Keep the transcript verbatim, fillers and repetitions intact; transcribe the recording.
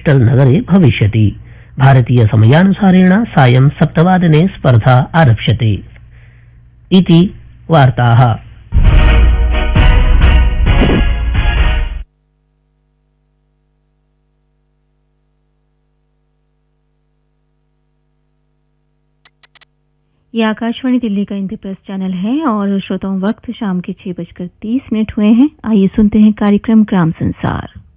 Bristol नगरे भविष्यति। भारतीय समयानुसारेण सायं सप्तवादने स्पर्धा आरप्स्यते इति वार्ताः। ये आकाशवाणी दिल्ली का इंद्रप्रस्थ चैनल है और श्रोताओं वक्त शाम के छह बजकर तीस मिनट हुए हैं। आइए सुनते हैं कार्यक्रम ग्राम संसार।